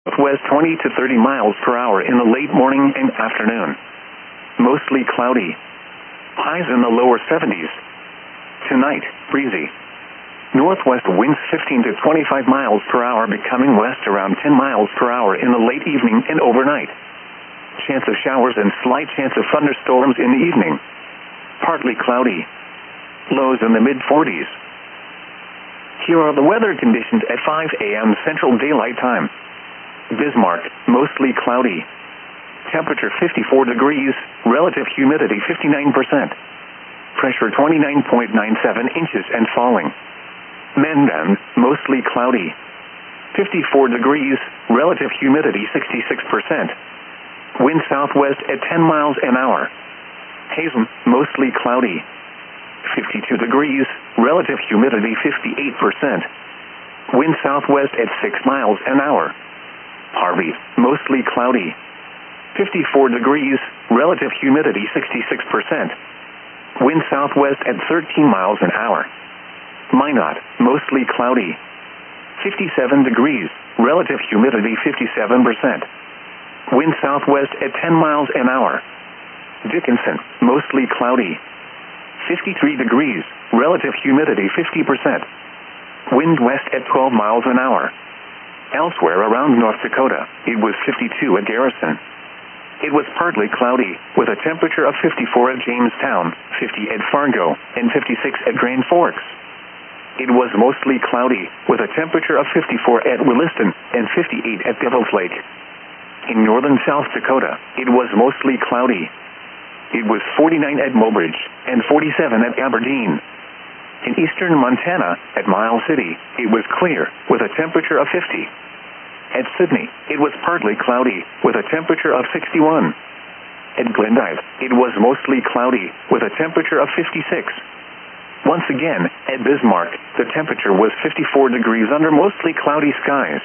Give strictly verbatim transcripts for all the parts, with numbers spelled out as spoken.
West twenty to thirty miles per hour in the late morning and afternoon. Mostly cloudy. Highs in the lower seventies. Tonight, breezy. Northwest winds fifteen to twenty-five miles per hour, becoming west around ten miles per hour in the late evening and overnight. Chance of showers and slight chance of thunderstorms in the evening. Partly cloudy. Lows in the mid forties. Here are the weather conditions at five a m Central Daylight Time. Bismarck, mostly cloudy. Temperature fifty-four degrees, relative humidity fifty-nine percent. Pressure twenty-nine point nine seven inches and falling. Mandan, mostly cloudy. fifty-four degrees, relative humidity sixty-six percent. Wind southwest at ten miles an hour. Hazen, mostly cloudy. fifty-two degrees, relative humidity fifty-eight percent. Wind southwest at six miles an hour. Harvey, mostly cloudy. fifty-four degrees, relative humidity sixty-six percent. Wind southwest at thirteen miles an hour. Minot, mostly cloudy. fifty-seven degrees, relative humidity fifty-seven percent. Wind southwest at ten miles an hour. Dickinson, mostly cloudy. fifty-three degrees, relative humidity fifty percent. Wind west at twelve miles an hour. Elsewhere around North Dakota, it was fifty-two at Garrison. It was partly cloudy, with a temperature of fifty-four at Jamestown, fifty at Fargo, and fifty-six at Grand Forks. It was mostly cloudy, with a temperature of fifty-four at Williston, and fifty-eight at Devil's Lake. In northern South Dakota, it was mostly cloudy. It was forty-nine at Mobridge, and forty-seven at Aberdeen. In eastern Montana, at Miles City, it was clear, with a temperature of fifty. At Sydney, it was partly cloudy, with a temperature of sixty-one. At Glendive, it was mostly cloudy, with a temperature of fifty-six. Once again, at Bismarck, the temperature was fifty-four degrees under mostly cloudy skies.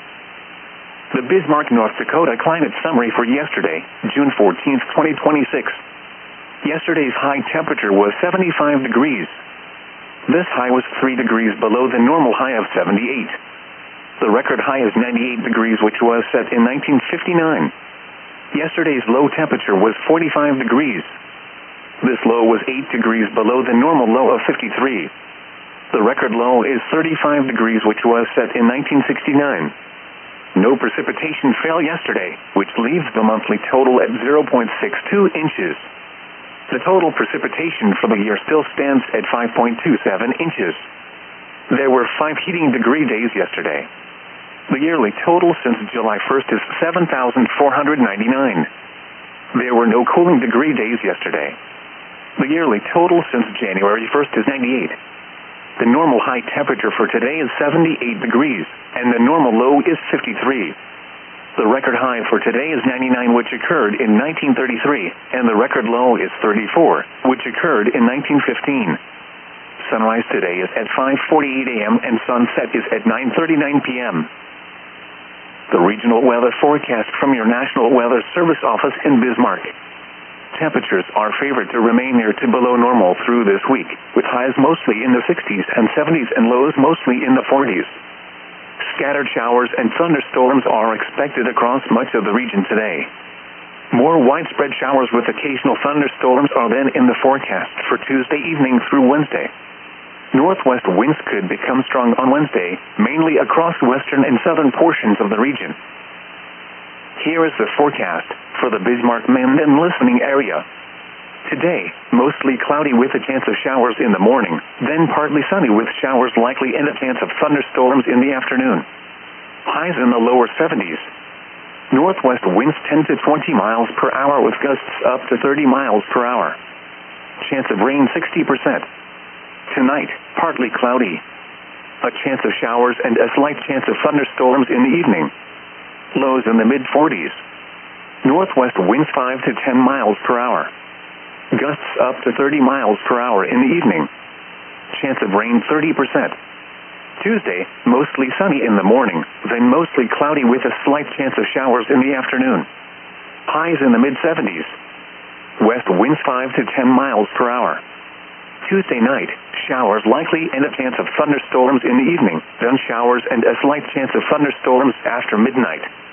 The Bismarck, North Dakota climate summary for yesterday, June fourteenth, twenty twenty-six. Yesterday's high temperature was seventy-five degrees. This high was three degrees below the normal high of seventy-eight. The record high is ninety-eight degrees, which was set in nineteen fifty-nine. Yesterday's low temperature was forty-five degrees. This low was eight degrees below the normal low of fifty-three. The record low is thirty-five degrees, which was set in nineteen sixty-nine. No precipitation fell yesterday, which leaves the monthly total at zero point six two inches. The total precipitation for the year still stands at five point two seven inches. There were five heating degree days yesterday. The yearly total since July first is seven thousand four hundred ninety-nine. There were no cooling degree days yesterday. The yearly total since January first is ninety-eight. The normal high temperature for today is seventy-eight degrees, and the normal low is fifty-three. The record high for today is ninety-nine, which occurred in nineteen thirty-three, and the record low is thirty-four, which occurred in nineteen fifteen. Sunrise today is at five forty-eight a m and sunset is at nine thirty-nine p m The regional weather forecast from your National Weather Service office in Bismarck. Temperatures are favored to remain near to below normal through this week, with highs mostly in the sixties and seventies and lows mostly in the forties. Scattered showers and thunderstorms are expected across much of the region today. More widespread showers with occasional thunderstorms are then in the forecast for Tuesday evening through Wednesday. Northwest winds could become strong on Wednesday, mainly across western and southern portions of the region. Here is the forecast for the Bismarck-Mandan listening area. Today, mostly cloudy with a chance of showers in the morning, then partly sunny with showers likely and a chance of thunderstorms in the afternoon. Highs in the lower seventies. Northwest winds ten to twenty miles per hour with gusts up to thirty miles per hour. Chance of rain sixty percent. Tonight, partly cloudy. A chance of showers and a slight chance of thunderstorms in the evening. Lows in the mid forties. Northwest winds five to ten miles per hour. Gusts up to thirty miles per hour in the evening. Chance of rain thirty percent. Tuesday, mostly sunny in the morning, then mostly cloudy with a slight chance of showers in the afternoon. Highs in the mid seventies. West winds five to ten miles per hour. Tuesday night, showers likely and a chance of thunderstorms in the evening, then showers and a slight chance of thunderstorms after midnight.